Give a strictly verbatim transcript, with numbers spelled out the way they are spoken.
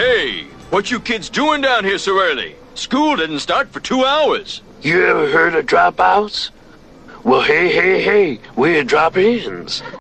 Hey, what you kids doing down here so early? School didn't start for two hours. You ever heard of dropouts? Well, hey, hey, hey, we're drop-ins.